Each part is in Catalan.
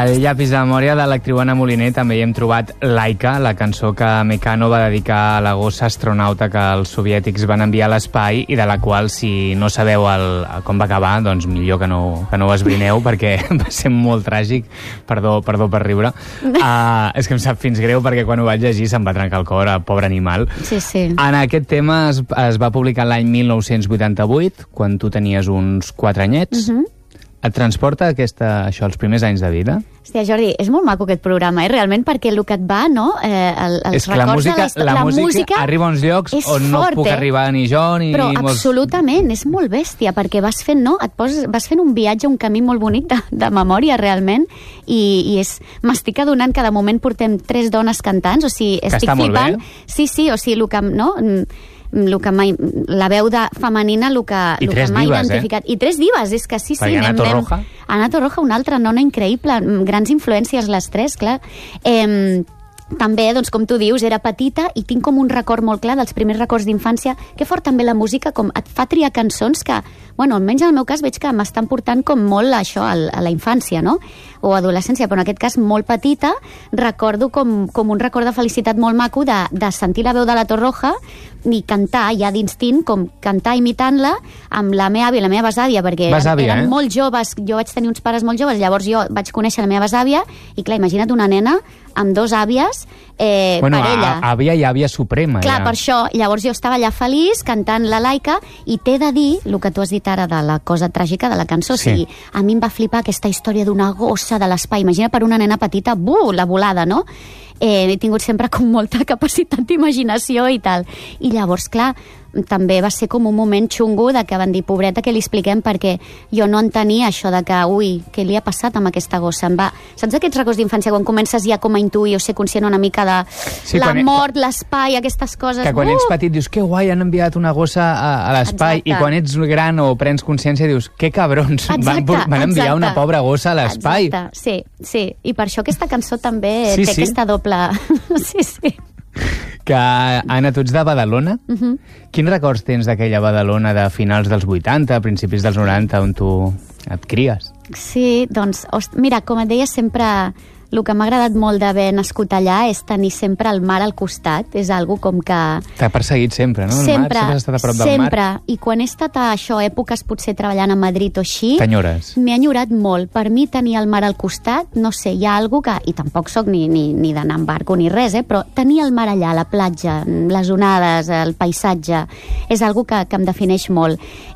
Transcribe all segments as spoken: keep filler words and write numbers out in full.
Al llapis de memòria de l'actriu Anna Moliner també hi hem trobat Laika, la cançó que Mecano va dedicar a la gossa astronauta que els soviètics van enviar a l'espai i de la qual, si no sabeu el, com va acabar, doncs millor que no, que no ho esbrineu perquè va ser molt tràgic. Perdó, perdó per riure. Uh, és que em sap fins greu perquè quan ho vaig llegir se'm va trencar el cor, el pobre animal. Sí, sí. En aquest tema es, es va publicar l'any mil nou-cents vuitanta-vuit, quan tu tenies uns quatre anyets. Uh-huh. Et transporta aquesta, això, els primers anys de vida? Hòstia, Jordi, és molt maco aquest programa, eh? Realment, perquè el que et va, no? Eh, el, els és que la música, de la, la, la música, música arriba a uns llocs on fort, no puc eh? arribar ni jo ni... Però molts... absolutament, és molt bèstia, perquè vas fent, no? Et poses, vas fent un viatge, un camí molt bonic de, de memòria, realment, i, i és... M'estic adonant que de moment portem tres dones cantants, o sigui, estic que flipant. Molt bé. Sí, sí, o sigui, el que... No? El que mai, la veu de femenina, el que, I el tres que m'ha divas, identificat. eh? I tres divas, és que sí, sí. Perquè Ana Torroja. Ana Torroja, una altra nona increïble, grans influències les tres, clar. Eh, també, doncs, com tu dius, era petita i tinc com un record molt clar dels primers records d'infància. Que fort també la música, com et fa triar cançons que, bueno, almenys en el meu cas veig que m'estan portant com molt a això, a la infància, no? O adolescència, però en aquest cas molt petita, recordo com, com un record de felicitat molt maco de, de sentir la veu de la Torroja i cantar ja d'instint, com cantar imitant-la amb la meva àvia i la meva besàvia, perquè besàvia, eren eh? molt joves, jo vaig tenir uns pares molt joves, llavors jo vaig conèixer la meva besàvia i clar, imagina't una nena amb dos àvies, eh, bueno, parella. Bueno, àvia i àvia suprema. Clar, ja. Per això, llavors jo estava allà feliç cantant la Laika i t'he de dir, el que tu has dit ara de la cosa tràgica de la cançó, sí. O sigui, a mi em va flipar aquesta història d'una gossa de l'espai. Imagina per una nena petita, buh, la volada, no? Eh, he tingut sempre com molta capacitat d'imaginació i tal. I llavors, clar, també va ser com un moment xungo de que van dir, pobreta, que li expliquem, perquè jo no entenia això de que, ui, què li ha passat amb aquesta gossa? Em va... Saps aquests records d'infància quan comences ja com a intuir o ser conscient una mica de sí, la mort, e... l'espai, aquestes coses? Que quan uh! ets petit dius, que guai, han enviat una gossa a, a l'espai, i quan ets gran o prens consciència dius, que cabrons, exacte, van, van enviar exacte. Una pobra gossa a l'espai. Exacte, sí, sí, i per això aquesta cançó també sí, té sí. aquesta doble... sí, sí. Que, Anna, tu ets de Badalona? Uh-huh. Quins records tens d'aquella Badalona de finals dels vuitanta, principis dels noranta, on tu et cries? Sí, doncs, host, mira, com et deia sempre... El que m'ha agradat molt d'haver nascut allà és tenir sempre el mar al costat. És algo com que... T'ha perseguit sempre, no? El sempre, mar, sempre has estat a prop del sempre. mar. I quan he estat a això, èpoques potser treballant a Madrid o així... T'enyores. M'he enyorat molt. Per mi tenir el mar al costat, no sé, hi ha algo que... I tampoc sóc ni, ni, ni d'anar en barco ni res, eh? Però tenir el mar allà, la platja, les onades, el paisatge, és algo que, que em defineix molt.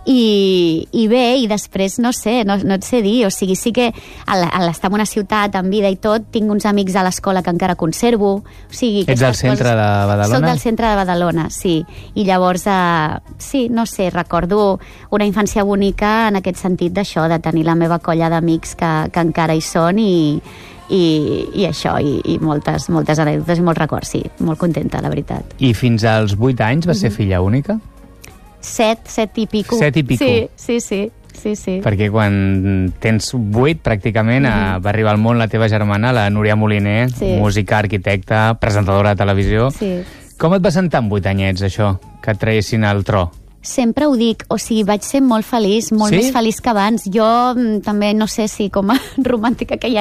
I, i bé, i després, no sé, no, no et sé dir, o sigui, sí que a l'estar en una ciutat, en vida i tot, tinc uns amics a l'escola que encara conservo. O sigui, ets del centre coses... de Badalona? Soc del centre de Badalona, sí. I llavors, eh, sí, no sé, recordo una infància bonica en aquest sentit d'això, de tenir la meva colla d'amics que, que encara hi són i, i, i això, i, i moltes, moltes anècdotes i molts records, sí. Molt contenta, la veritat. I fins als vuit anys vas ser Mm-hmm. filla única? Set, set i pico. Set i pico. Sí, sí, sí. Sí, sí. Perquè quan tens vuit, pràcticament, mm-hmm. va arribar al món la teva germana, la Núria Moliner, sí. música, arquitecta, presentadora de televisió. Sí. Com et va sentar amb vuit anyets, això, que et traguessin al tro? Sempre ho dic, o sigui, vaig ser molt feliç, molt sí? més feliç que abans. Jo també, no sé si com a romàntica que hi